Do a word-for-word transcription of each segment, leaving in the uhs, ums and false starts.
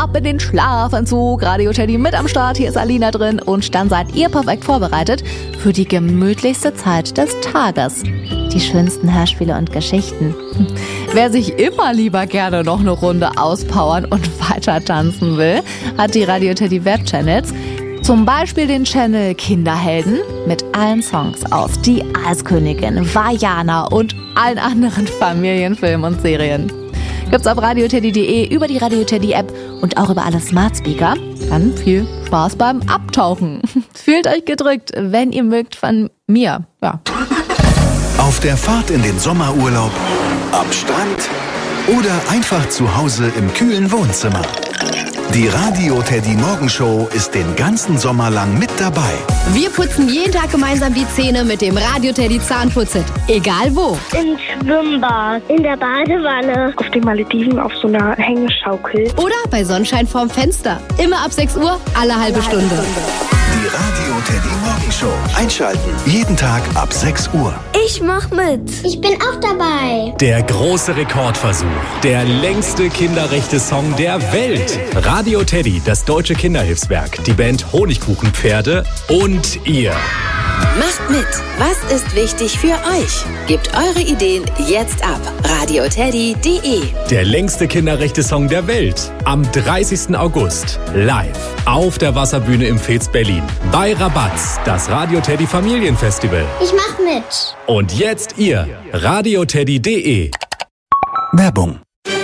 ab in den Schlafanzug. Radio Teddy mit am Start, hier ist Alina drin und dann seid ihr perfekt vorbereitet für die gemütlichste Zeit des Tages. Die schönsten Hörspiele und Geschichten. Wer sich immer lieber gerne noch eine Runde auspowern und weiter tanzen will, hat die Radio Teddy Webchannels. Zum Beispiel den Channel Kinderhelden mit allen Songs aus Die Eiskönigin, Vajana und allen anderen Familienfilmen und Serien. Gibt's auf radio teddy punkt de, über die Radio Teddy App und auch über alle Smart Speaker. Dann viel Spaß beim Abtauchen. Fühlt euch gedrückt, wenn ihr mögt, von mir. Ja. Auf der Fahrt in den Sommerurlaub, am Strand oder einfach zu Hause im kühlen Wohnzimmer. Die Radio Teddy Morgenshow ist den ganzen Sommer lang mit dabei. Wir putzen jeden Tag gemeinsam die Zähne mit dem Radio Teddy Zahnputzet. Egal wo. Im Schwimmbad, in der Badewanne, auf den Malediven auf so einer Hängeschaukel. Oder bei Sonnenschein vorm Fenster. Immer ab sechs Uhr, alle halbe Stunde. Die Radio Teddy Morgenshow. Einschalten. Jeden Tag ab sechs Uhr. Ich mach mit. Ich bin auch dabei. Der große Rekordversuch. Der längste Kinderrechte-Song der Welt. Radio Teddy, das deutsche Kinderhilfswerk, die Band Honigkuchenpferde und ihr. Macht mit. Was ist wichtig für euch? Gebt eure Ideen jetzt ab. radio teddy punkt de. Der längste Kinderrechte-Song der Welt. Am dreißigsten August. Live. Auf der Wasserbühne im Fez Berlin. Bei Rabatz. Das Radio Teddy Familienfestival. Ich mach mit. Und jetzt ihr. radio teddy punkt de. Werbung.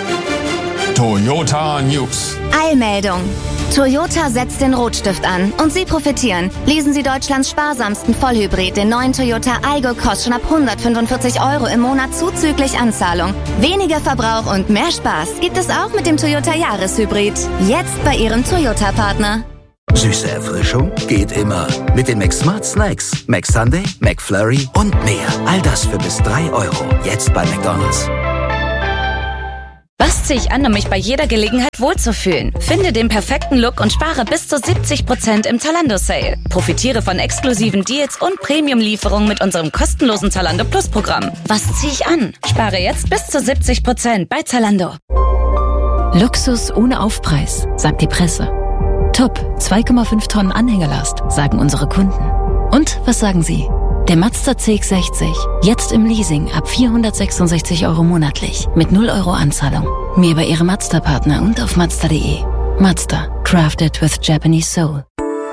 Toyota News. Eilmeldung. Toyota setzt den Rotstift an und Sie profitieren. Lesen Sie Deutschlands sparsamsten Vollhybrid, den neuen Toyota Aygo Cross, schon ab hundertfünfundvierzig Euro im Monat zuzüglich Anzahlung. Weniger Verbrauch und mehr Spaß gibt es auch mit dem Toyota Jahreshybrid. Jetzt bei Ihrem Toyota-Partner. Süße Erfrischung geht immer. Mit den McSmart Snacks. McSunday, McFlurry und mehr. All das für bis drei Euro. Jetzt bei McDonald's. Was ziehe ich an, um mich bei jeder Gelegenheit wohlzufühlen? Finde den perfekten Look und spare bis zu siebzig Prozent im Zalando-Sale. Profitiere von exklusiven Deals und Premium-Lieferungen mit unserem kostenlosen Zalando Plus-Programm. Was ziehe ich an? Spare jetzt bis zu siebzig Prozent bei Zalando. Luxus ohne Aufpreis, sagt die Presse. Top, zwei Komma fünf Tonnen Anhängerlast, sagen unsere Kunden. Und was sagen Sie? Der Mazda C X sechzig, jetzt im Leasing ab vierhundertsechsundsechzig Euro monatlich, mit null Euro Anzahlung. Mehr bei Ihrem Mazda-Partner und auf mazda punkt de. Mazda, crafted with Japanese soul.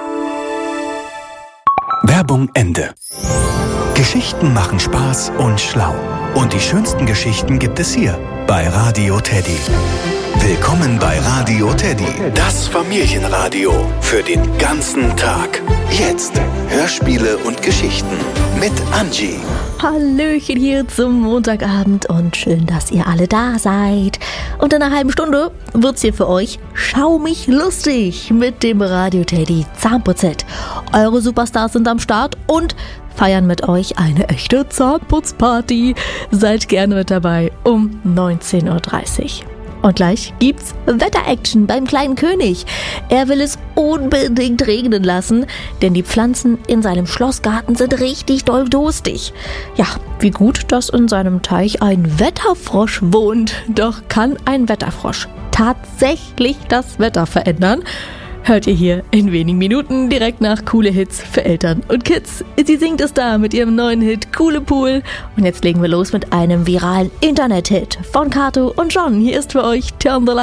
Werbung Ende. Geschichten machen Spaß und schlau. Und die schönsten Geschichten gibt es hier bei Radio Teddy. Willkommen bei Radio Teddy, das Familienradio für den ganzen Tag. Jetzt Hörspiele und Geschichten mit Angie. Hallöchen hier zum Montagabend und schön, dass ihr alle da seid. Und in einer halben Stunde wird's hier für euch Schau mich lustig mit dem Radio Teddy Zahnputzet. Eure Superstars sind am Start und feiern mit euch eine echte Zahnputzparty. Seid gerne mit dabei um neunzehn Uhr dreißig. Und gleich gibt's Wetter-Action beim kleinen König. Er will es unbedingt regnen lassen, denn die Pflanzen in seinem Schlossgarten sind richtig doll durstig. Ja, wie gut, dass in seinem Teich ein Wetterfrosch wohnt. Doch kann ein Wetterfrosch tatsächlich das Wetter verändern? Hört ihr hier in wenigen Minuten direkt nach Coole Hits für Eltern und Kids. Sie singt es da mit ihrem neuen Hit Coole Pool. Und jetzt legen wir los mit einem viralen Internet-Hit von Kato und John. Hier ist für euch Turn the